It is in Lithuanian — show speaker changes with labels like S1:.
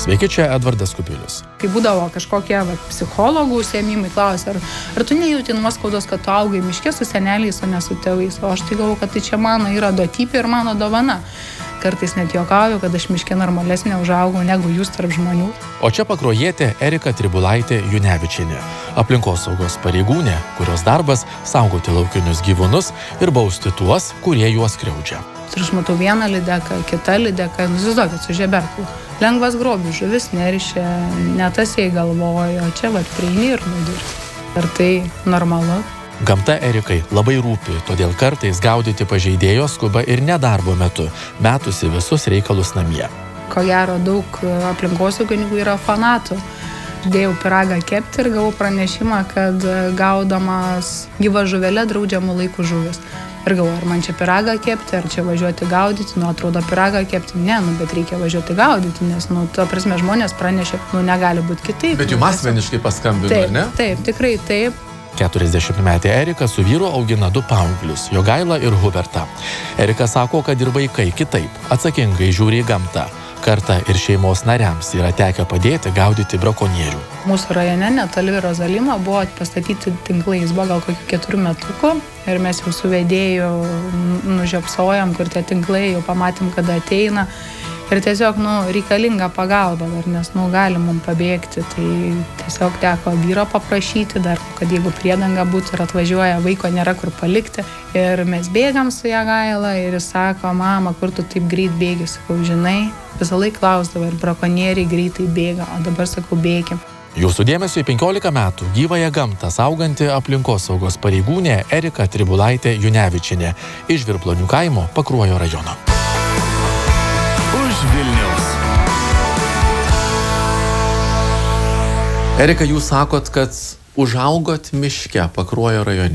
S1: Sveiki, čia Edvardas Kubilius.
S2: Kai būdavo kažkokie psichologų užsiėmimai, klausia, ar tu nejauti nuoskaudos, kad tu augai miške su seneliais, o ne su tėvais. O aš tai galvoju, kad tai čia mano yra duotybė ir mano dovana. Kartais net juokauju, kad aš miške normalesnė užaugau negu jūs tarp žmonių.
S1: O čia pakruojietė Erika Tribulaitė Junevičienė, aplinkosaugos pareigūnė, kurios darbas saugoti laukinius gyvūnus ir bausti tuos, kurie juos skriaudžia.
S2: Ir aš matau vieną lydeką, kitą lydeką, įsivaizduokit, su žeberklu. Lengvas grobis, žuvis nerišė, ne tas jai galvojo, čia prieini ir nudiri. Ar tai normalu?
S1: Gamta Erikai labai rūpi, todėl kartais gaudyti pažeidėjo skuba ir nedarbo metu, metusi visus reikalus namie.
S2: Ko gero, daug aplinkosaugininkų yra fanatų. Dėjau pyragą kepti ir gavau pranešimą, kad gaudamas gyva žuvelė draudžiamų laikų žuvis. Ir galvoju, ar man čia pyragą kepti, ar čia važiuoti gaudyti, atrodo pyragą kepti, ne, bet reikia važiuoti gaudyti, nes, ta prasme, žmonės pranešė, negali būti kitaip.
S1: Bet jums asmeniškai paskambino, ar ne?
S2: Taip, tikrai taip.
S1: 40-metė Erika su vyru augina 2 paauglius, Jogailą ir Hubertą. Erika sako, kad ir vaikai kitaip, atsakingai žiūri į gamtą. Kartą ir šeimos nariams yra tekę padėti gaudyti brakonierių.
S2: Mūsų rajone netoli Rozalimo buvo pastatyti tinklai, jis buvo gal kokių 4 metukų ir mes jau su vedėju nužiopsojom, kur tie tinklai, jau pamatėm, kada ateina. Ir tiesiog, reikalinga pagalba, nes, gali mum pabėgti. Tai tiesiog teko vyro paprašyti dar, kad jeigu priedanga būtų ir atvažiuoja, vaiko nėra kur palikti. Ir mes bėgam su Jogaila ir jis sako, mama, kur tu taip greit bėgi? Sakau, žinai, visą laiką klausdavo ir brakonieriai greitai bėga, o dabar sakau, bėkim.
S1: Jūsų dėmesio į 15 metų gyvąją gamtą sauganti aplinkosaugos pareigūnė Erika Tribulaitė Junevičienė iš Virplonių kaimo Pakruojo rajono.
S3: Vilniaus.
S1: Erika, jūs sakot, kad užaugot miške Pakruojo rajone.